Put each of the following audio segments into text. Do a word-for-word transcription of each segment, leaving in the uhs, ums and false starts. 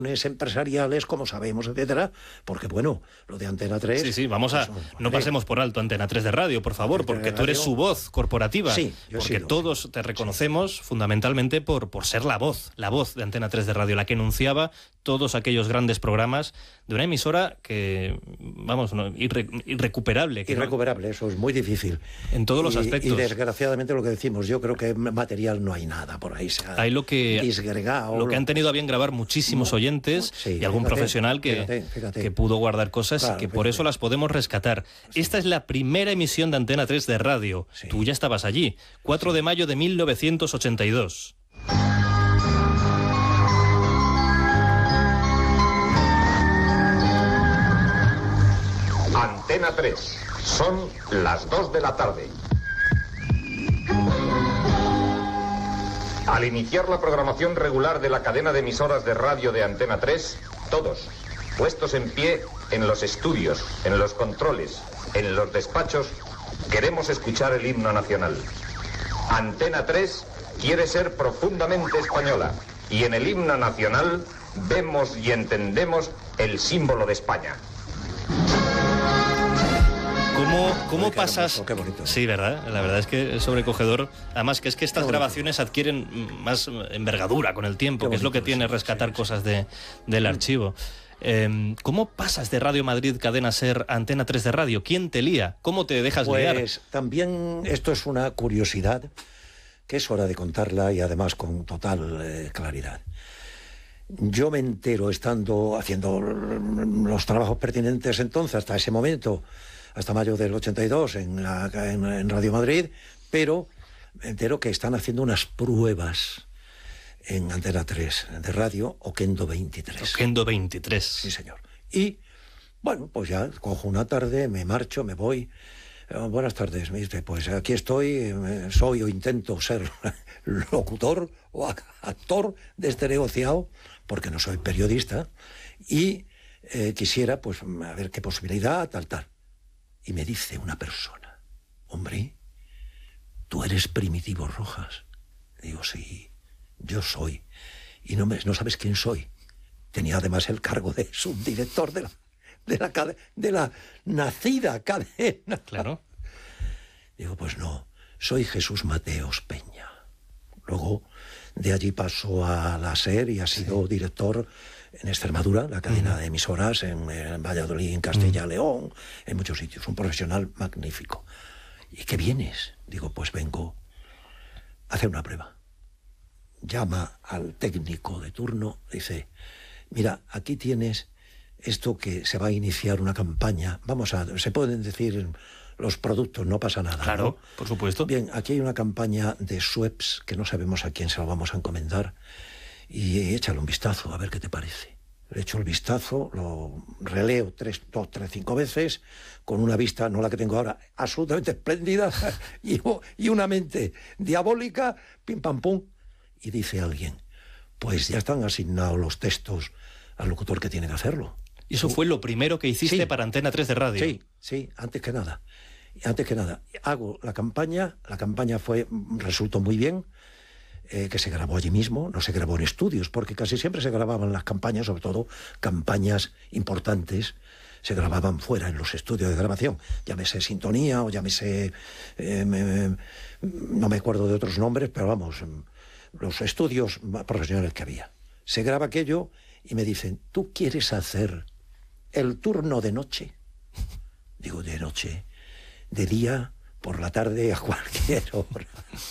empresariales, como sabemos, etcétera, porque bueno, lo de Antena tres... Sí, sí, vamos a... Pues, no pasemos por alto Antena tres de Radio, por favor, porque tú eres su voz corporativa. Sí, yo porque sido, todos sí. te reconocemos sí. fundamentalmente por, por ser la voz, la voz de Antena tres de Radio, la que enunciaba todos aquellos grandes programas de una emisora que, vamos, no, irre, irrecuperable. Que irrecuperable, no, eso es muy difícil. En todos los y, aspectos. Y desgraciadamente lo que decimos, yo creo que material no hay nada por ahí. Se ha hay lo que, disgregado. Lo que han tenido a bien grabar muchísimos oyentes sí, y algún fíjate, profesional que, fíjate, fíjate. que pudo guardar cosas claro, y que por fíjate. eso las podemos rescatar. Sí. Esta es la primera emisión de Antena tres de Radio. Sí. Tú ya estabas allí. cuatro de mayo de mil novecientos ochenta y dos. Antena tres. Son las dos de la tarde. Al iniciar la programación regular de la cadena de emisoras de radio de Antena tres, todos, puestos en pie en los estudios, en los controles, en los despachos, queremos escuchar el himno nacional. Antena tres quiere ser profundamente española y en el himno nacional vemos y entendemos el símbolo de España. ¿Cómo, cómo Uy, qué pasas? hermoso, qué bonito. Sí, ¿verdad? La verdad es que es sobrecogedor. Además, que es que estas grabaciones adquieren más envergadura con el tiempo, qué que bonito, es lo que tiene sí, rescatar sí, cosas de, del archivo. Eh, ¿Cómo pasas de Radio Madrid, Cadena Ser, a Antena tres de Radio? ¿Quién te lía? ¿Cómo te dejas pues, liar? Pues también esto es una curiosidad que es hora de contarla y además con total eh, claridad. Yo me entero estando haciendo los trabajos pertinentes entonces, hasta ese momento, hasta mayo del ochenta y dos en, la, en, en Radio Madrid, pero me entero que están haciendo unas pruebas en Antena tres de Radio, Oquendo veintitrés. Oquendo veintitrés. Sí, señor. Y, bueno, pues ya cojo una tarde, me marcho, me voy. Eh, buenas tardes, me dice, pues aquí estoy, eh, soy o intento ser locutor o actor de este negociado, porque no soy periodista, y eh, quisiera, pues, a ver qué posibilidad, tal, tal. Y me dice una persona, hombre, ¿tú eres Primitivo Rojas? Digo, sí, yo soy. Y no, me, no sabes quién soy. Tenía además el cargo de subdirector de la, de la, de la nacida cadena. Claro. Digo, pues no, soy Jesús Mateos Peña. Luego de allí pasó a la SER y ha sido sí. director en Extremadura, la cadena mm. de emisoras, en, en Valladolid, en Castilla y mm. León, en muchos sitios. Un profesional magnífico. ¿Y qué vienes? Digo, pues vengo a hacer una prueba. Llama al técnico de turno, dice, mira, aquí tienes esto que se va a iniciar una campaña. Vamos a, se pueden decir los productos, no pasa nada. Claro, ¿no? Por supuesto. Bien, aquí hay una campaña de Schweppes que no sabemos a quién se lo vamos a encomendar. Y échale un vistazo, a ver qué te parece. Le echo el vistazo, lo releo tres, dos, tres, cinco veces, con una vista, no la que tengo ahora, absolutamente espléndida, y, y una mente diabólica, pim, pam, pum. Y dice alguien, pues ya están asignados los textos al locutor que tiene que hacerlo. ¿Y eso fue lo primero que hiciste sí. para Antena tres de Radio? Sí, sí, antes que nada. Antes que nada, hago la campaña, la campaña fue, resultó muy bien, Eh, que se grabó allí mismo, no se grabó en estudios, porque casi siempre se grababan las campañas, sobre todo campañas importantes, se grababan fuera, en los estudios de grabación, llámese Sintonía o llámese, eh, me, no me acuerdo de otros nombres, pero vamos, los estudios profesionales que había. Se graba aquello y me dicen, ¿tú quieres hacer el turno de noche? Digo, de noche, de día, por la tarde, a cualquier hora.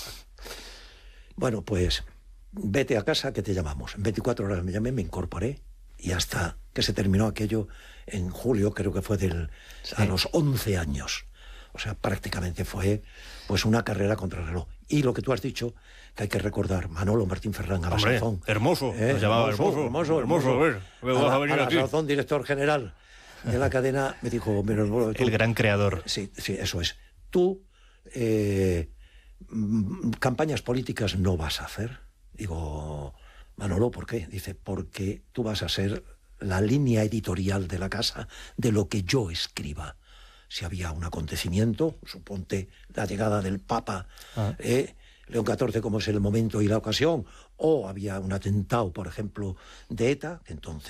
Bueno, pues vete a casa que te llamamos. En veinticuatro horas me llamé, me incorporé y hasta que se terminó aquello en julio, creo que fue del, sí. a los once años. O sea, prácticamente fue pues una carrera contra el reloj. Y lo que tú has dicho, que hay que recordar, Manolo Martín Ferrán, a la sazón. Hermoso, ¿eh? Nos llamaba hermoso, hermoso, hermoso. hermoso. A ver, me vas a, a venir a aquí. la sazón, director general de la cadena, me dijo... Mira, tú, el gran creador. Sí, sí, eso es. Tú... Eh, campañas políticas no vas a hacer. Digo, Manolo, ¿por qué? Dice, porque tú vas a ser la línea editorial de la casa de lo que yo escriba. Si había un acontecimiento, suponte la llegada del Papa, ah. eh, León catorce como es el momento y la ocasión, o había un atentado, por ejemplo, de ETA, que entonces